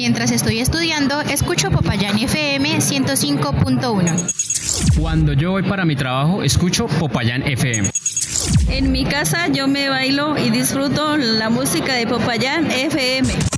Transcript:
mientras estoy estudiando, escucho Popayán FM 105.1. Cuando yo voy para mi trabajo, escucho Popayán FM. En mi casa yo me bailo y disfruto la música de Popayán FM.